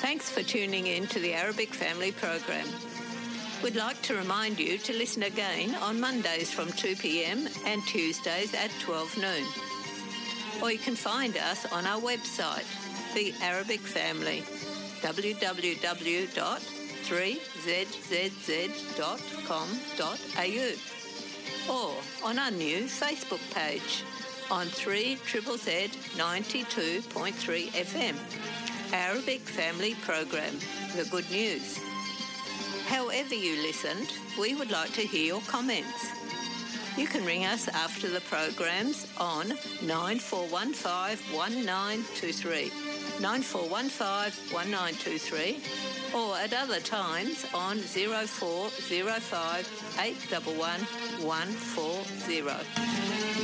Thanks for tuning in to the Arabic Family Program. We'd like to remind you to listen again on Mondays from 2 p.m. and Tuesdays at 12 noon. Or you can find us on our website, The Arabic Family, www.3zzz.com.au, or on our new Facebook page on 3ZZZ 92.3 FM, Arabic Family Program, The Good News. However you listened, we would like to hear your comments. You can ring us after the programs on 9415 1923, or at other times on 0405 811 140.